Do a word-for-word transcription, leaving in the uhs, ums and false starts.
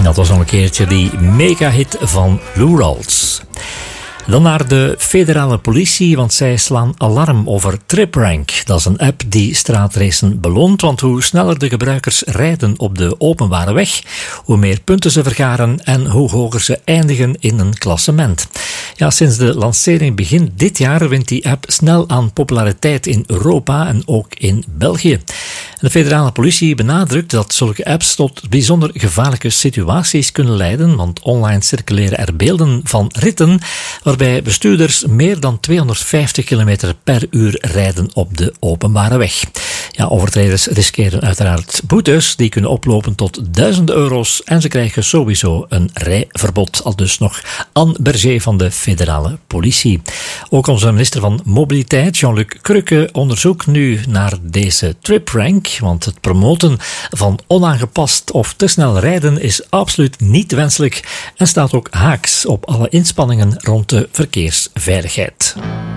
Dat was nog een keertje die mega-hit van Lou Rawls. Dan naar de federale politie, want zij slaan alarm over TripRank. Dat is een app die straatracen beloont, want hoe sneller de gebruikers rijden op de openbare weg, hoe meer punten ze vergaren en hoe hoger ze eindigen in een klassement. Ja, sinds de lancering begin dit jaar wint die app snel aan populariteit in Europa en ook in België. De federale politie benadrukt dat zulke apps tot bijzonder gevaarlijke situaties kunnen leiden, want online circuleren er beelden van ritten waarbij bestuurders meer dan tweehonderdvijftig kilometer per uur rijden op de openbare weg. Ja, overtreders riskeren uiteraard boetes, die kunnen oplopen tot duizenden euro's en ze krijgen sowieso een rijverbod. Al dus nog Anne Berger van de federale politie. Ook onze minister van Mobiliteit, Jean-Luc Crukke, onderzoekt nu naar deze TripRank, want het promoten van onaangepast of te snel rijden is absoluut niet wenselijk en staat ook haaks op alle inspanningen rond de verkeersveiligheid.